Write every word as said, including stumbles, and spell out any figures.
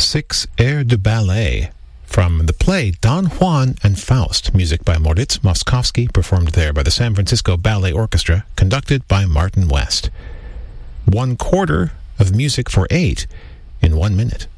six airs de ballet from the play Don Juan and Faust, music by Moritz Moskowski, performed there by the San Francisco Ballet Orchestra, conducted by Martin West. One quarter of music for eight in one minute.